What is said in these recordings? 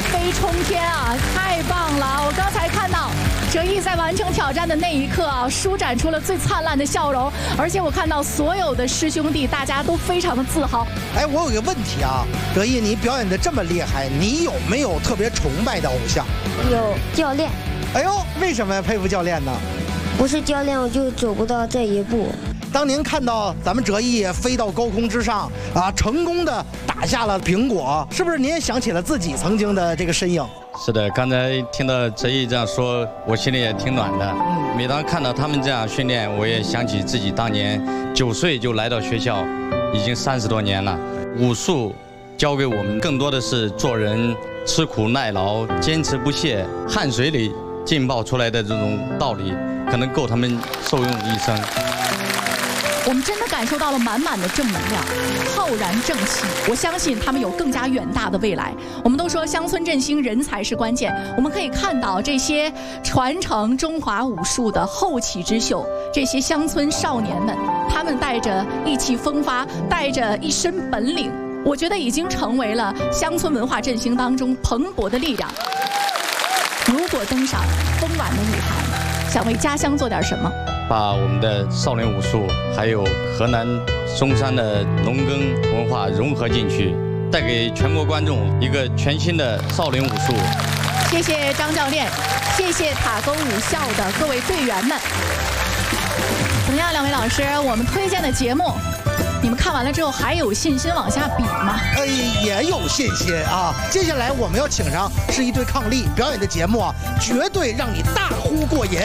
飞冲天啊，太棒了！我刚才看到哲毅在完成挑战的那一刻啊，舒展出了最灿烂的笑容，而且我看到所有的师兄弟，大家都非常的自豪。 哎，我有一个问题啊，哲毅，你表演的这么厉害，你有没有特别崇拜的偶像？ 有教练。 哎呦，为什么要佩服教练呢？ 不是教练，我就走不到这一步。 当您看到咱们哲毅飞到高空之上啊，成功的打下了苹果，是不是您也想起了自己曾经的这个身影？ 是的，刚才听到哲毅这样说，我心里也挺暖的。每当看到他们这样训练，我也想起自己当年9岁就来到学校，已经30多年了。武术教给我们更多的是做人吃苦耐劳、坚持不懈，汗水里浸泡出来的这种道理，可能够他们受用一生。 我们真的感受到了满满的正能量，浩然正气。我相信他们有更加远大的未来。我们都说乡村振兴，人才是关键。我们可以看到这些传承中华武术的后起之秀，这些乡村少年们，他们带着意气风发，带着一身本领，我觉得已经成为了乡村文化振兴当中蓬勃的力量。如果登上丰晚的舞台，想为家乡做点什么？ 把我们的少林武术，还有河南嵩山的农耕文化融合进去，带给全国观众一个全新的少林武术。 谢谢张教练，谢谢塔沟武校的各位队员们。怎么样，两位老师，我们推荐的节目，你们看完了之后还有信心往下比吗？ 也有信心啊。接下来我们要请上是一对伉俪表演的节目啊，绝对让你大呼过瘾。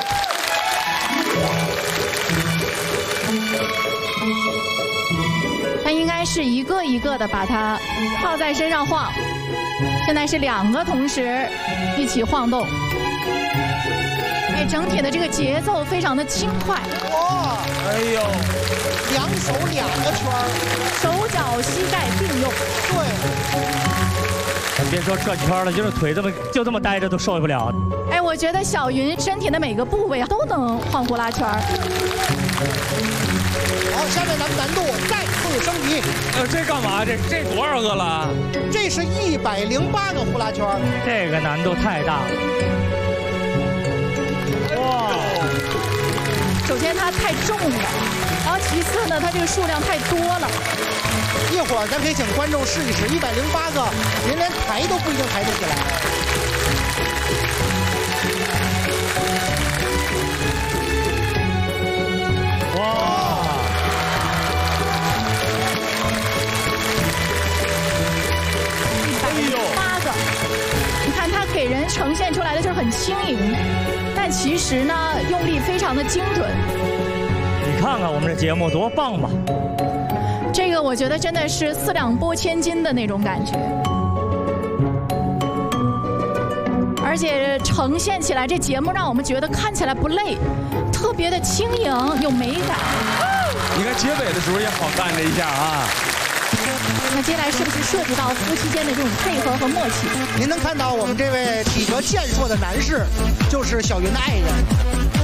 他应该是一个一个的把它套在身上晃，现在是2个同时一起晃动。哎，整体的这个节奏非常的轻快。 哇，哎呦，2手2个圈儿， 手脚膝盖并用。 对。 别说转圈了，就是腿就这么待着都受不了。 哎，我觉得小云身体的每个部位都能晃呼啦圈。 好，下面咱们难度再次升级。 这干嘛？这多少个了？ 这是108个呼啦圈。 这个难度太大了。哇！ 首先它太重了，然后其次呢，它这个数量太多了。 一会儿咱可以请观众试一试，108个，您连抬都不一定抬得起来。 哇 ！108个，你看它给人呈现出来的就是很轻盈，但其实呢，用力非常的精准。 你看看我们这节目多棒吧！ 这个我觉得真的是4两拨千斤的那种感觉，而且呈现起来这节目让我们觉得看起来不累，特别的轻盈有美感。 你看结尾的时候也好干了一下啊。 那接下来是不是涉及到夫妻间的这种配合和默契？ 您能看到我们这位体格健硕的男士，就是小云的爱人。